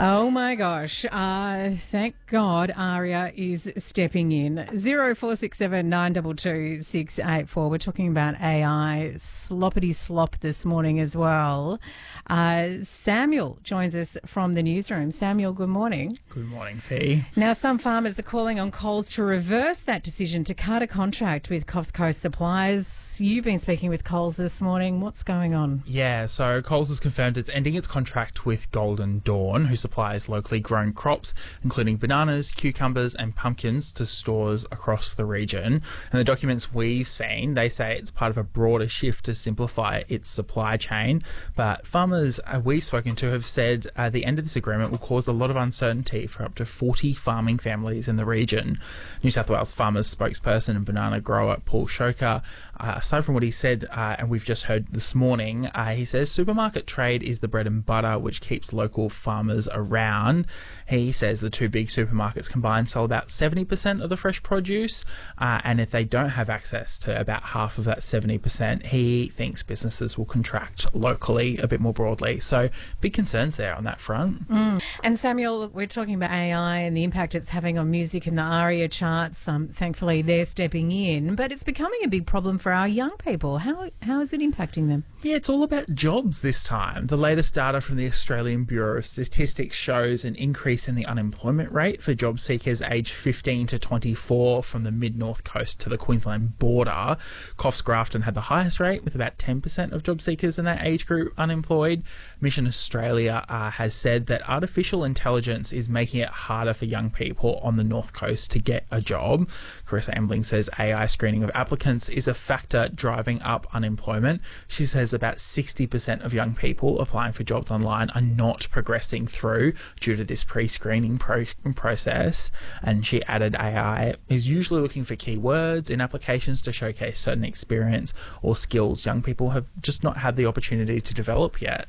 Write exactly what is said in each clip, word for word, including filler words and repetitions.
Oh my gosh. Uh, thank God Aria is stepping in. zero four six seven nine two two six eight four. We're talking about A I sloppity slop this morning as well. Uh, Samuel joins us from the newsroom. Samuel, good morning. Good morning, Fee. Now, some farmers are calling on Coles to reverse that decision to cut a contract with Costco suppliers. You've been speaking with Coles this morning. What's going on? Yeah, so Coles has confirmed it's ending its contract with Golden Dawn, who supplies locally grown crops, including bananas, cucumbers and pumpkins to stores across the region. And the documents we've seen, they say it's part of a broader shift to simplify its supply chain. But farmers uh, we've spoken to have said uh, the end of this agreement will cause a lot of uncertainty for up to forty farming families in the region. New South Wales Farmers spokesperson and banana grower Paul Shoker, uh, aside from what he said, uh, and we've just heard this morning, uh, he says supermarket trade is the bread and butter which keeps local farmers around. He says the two big supermarkets combined sell about seventy percent of the fresh produce, uh, and if they don't have access to about half of that seventy percent, he thinks businesses will contract locally a bit more broadly. So big concerns there on that front. Mm. And Samuel, look, we're talking about A I and the impact it's having on music in the ARIA charts. Um, thankfully, they're stepping in, but it's becoming a big problem for our young people. How how is it impacting them? Yeah, it's all about jobs this time. The latest data from the Australian Bureau of Statistics shows an increase in the unemployment rate for job seekers aged fifteen to twenty-four from the mid-north coast to the Queensland border. Coffs Grafton had the highest rate, with about ten percent of job seekers in that age group unemployed. Mission Australia uh, has said that artificial intelligence is making it harder for young people on the north coast to get a job. Carissa Ambling says A I screening of applicants is a factor driving up unemployment. She says about sixty percent of young people applying for jobs online are not progressing through due to this pre-screening pro- process. And she added A I is usually looking for keywords in applications to showcase certain experience or skills young people have just not had the opportunity to develop yet.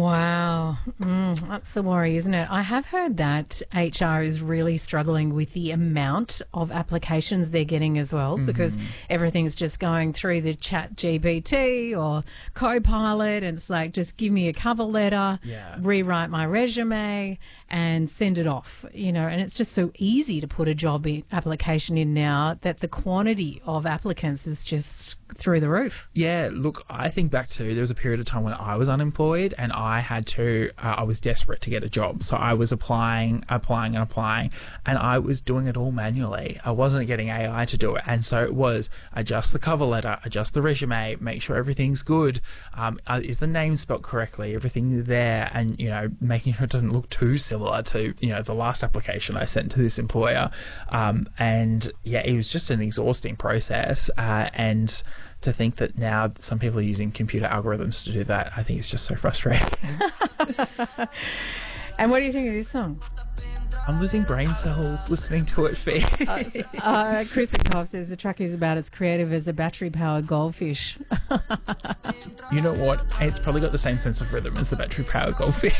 Wow. Mm, that's the worry, isn't it? I have heard that H R is really struggling with the amount of applications they're getting as well, mm-hmm. because everything's just going through the Chat G P T or Copilot, and it's like, just give me a cover letter, yeah. rewrite my resume and send it off, you know, and it's just so easy to put a job in, application in now that the quantity of applicants is just through the roof. Yeah, look, I think back to there was a period of time when I was unemployed and I had to, uh, I was desperate to get a job. So I was applying, applying and applying, and I was doing it all manually. I wasn't getting A I to do it. And so it was adjust the cover letter, adjust the resume, make sure everything's good. Um, uh, is the name spelled correctly? Everything there, and, you know, making sure it doesn't look too similar to, you know, the last application I sent to this employer. Um, and yeah, it was just an exhausting process. Uh, and to think that now some people are using computer algorithms to do that, I think it's just so frustrating. And what do you think of this song? I'm losing brain cells listening to it, Fee. uh, uh, Chris at Cobb says the track is about as creative as a battery-powered goldfish. You know what? It's probably got the same sense of rhythm as the battery-powered goldfish.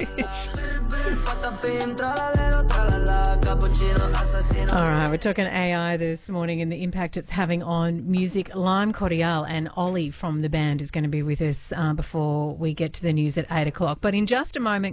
All right, we're talking A I this morning and the impact it's having on music. Lime Cordial and Ollie from the band is going to be with us uh, before we get to the news at eight o'clock. But in just a moment,